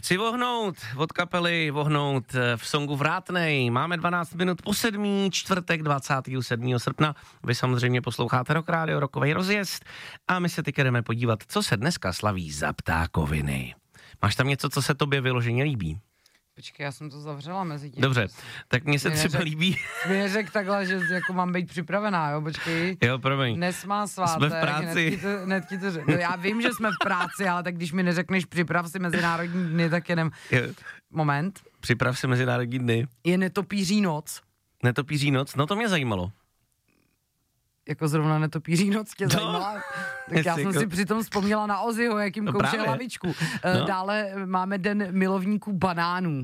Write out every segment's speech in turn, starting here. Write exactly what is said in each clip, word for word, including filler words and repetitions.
chci vohnout od kapely, vohnout v songu Vrátnej. Máme dvanáct minut po sedmý, čtvrtek dvacátého sedmého srpna. Vy samozřejmě posloucháte Rock Radio, rokovej rozjezd a my se teď jdeme podívat, co se dneska slaví za ptákoviny. Máš tam něco, co se tobě vyloženě líbí? Počkej, já jsem to zavřela mezi tím. Dobře, tak mně se mě třeba neřek, líbí. Mě neřek takhle, že jako mám být připravená, jo, počkej. Jo, promiň. Dnes má svátek. Jsme v práci. Hned ti to, hned ti to řek. No, já vím, že jsme v práci, ale tak když mi neřekneš připrav si mezinárodní dny, tak jenom... Jo. Moment. Připrav si mezinárodní dny. Je netopíří noc. Netopíří noc? No to mě zajímalo. Jako zrovna netopíří noc tě no. zajímala. Tak já jsem jako... si přitom vzpomněla na Ozzyho, jakým no kouše právě. lavičku. No. Dále máme den milovníků banánů.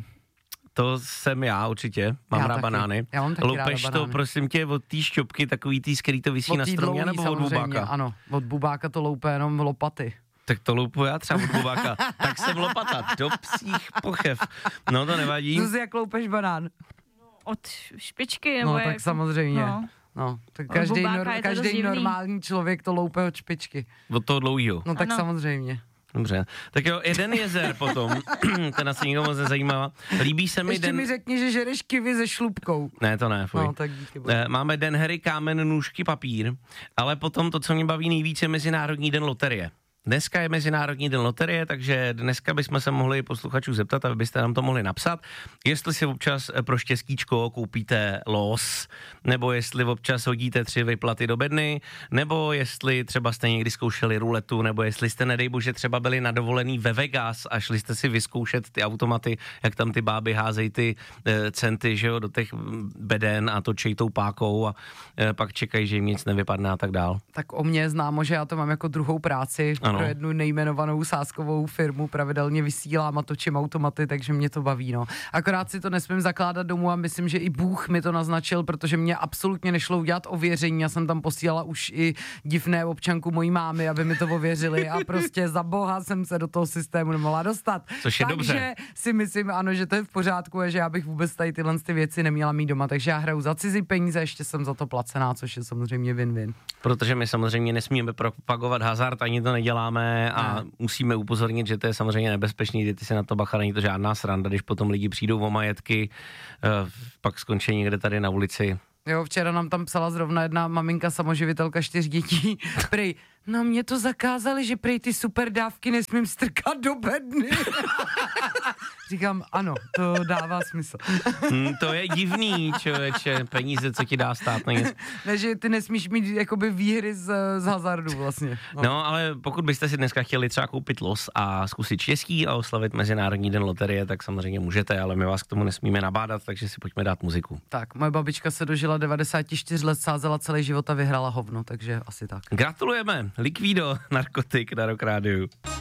To jsem já určitě, mám Já rád taky. banány. Já mám taky Loupeš ráda to, banány. prosím tě, od té šťopky, takový tý, který to visí na stromě, nebo od bubáka? Ano, od bubáka to loupe jenom lopaty. Tak to loupu já třeba od bubáka. Tak jsem lopata, do psích pochev. No to nevadí. Zuzi, jak loupeš banán? Od špičky, nebo No jak... tak samozřejmě. No. No, tak každý, nor, každý normální člověk to loupe od špičky. Od toho dlouhýho. No tak ano. samozřejmě. Dobře. Tak jo, jeden jezer potom, ten asi nikdo moc nezajímá. Líbí se mi Ještě den... mi řekni, že žereš kivy se šlupkou. Ne, to ne, fuj. No, tak díky. Máme den hry, kámen, nůžky, papír, ale potom to, co mě baví nejvíce, je Mezinárodní den loterie. Dneska je Mezinárodní den loterie, takže dneska bychom se mohli posluchačů zeptat, aby byste nám to mohli napsat, jestli si občas pro štěstíčko koupíte los, nebo jestli občas hodíte tři vyplaty do bedny, nebo jestli třeba jste někdy zkoušeli ruletu, nebo jestli jste, nedej bože, třeba byli na dovolený ve Vegas a šli jste si vyzkoušet ty automaty, jak tam ty báby házejí ty e, centy, že jo, do těch beden a točej tou pákou a e, pak čekají, že jim nic nevypadne a tak dál. Tak o mě je známo, že já to mám jako druhou práci. Ano. Pro jednu nejmenovanou sázkovou firmu pravidelně vysílám a točím automaty, takže mě to baví, no. Akorát si to nesmím zakládat domů a myslím, že i Bůh mi to naznačil, protože mě absolutně nešlo udělat ověření. Já jsem tam posílala už i divné občanku mojí mámy, aby mi to ověřili a prostě za boha jsem se do toho systému nemohla dostat. Což je takže dobře. si myslím, ano, že to je v pořádku a že já bych vůbec tady tyhle ty věci neměla mít doma, takže já hraju za cizí peníze, ještě jsem za to placená, což je samozřejmě win-win. Protože my samozřejmě nesmíme propagovat hazard, ani to neděláme a Ne. musíme upozornit, že to je samozřejmě nebezpečný, že ty si na to bacha, není to žádná sranda, když potom lidi přijdou o majetky, uh, pak skončí někde tady na ulici. Jo, včera nám tam psala zrovna jedna maminka samoživitelka čtyř dětí, prej, no mě to zakázali, že prej ty super dávky nesmím strkat do bedny. Říkám, ano, to dává smysl. Hmm, to je divný, člověče, peníze, co ti dá stát na nic. Ne, že ty nesmíš mít jakoby výhry z, z hazardu vlastně. No. no, ale pokud byste si dneska chtěli třeba koupit los a zkusit štěstí a oslavit Mezinárodní den loterie, tak samozřejmě můžete, ale my vás k tomu nesmíme nabádat, takže si pojďme dát muziku. Tak, moje babička se dožila devadesát čtyři let, sázela celý život a vyhrála hovno, takže asi tak. Gratulujeme, Liquido, narkotik na Rock Rádiu.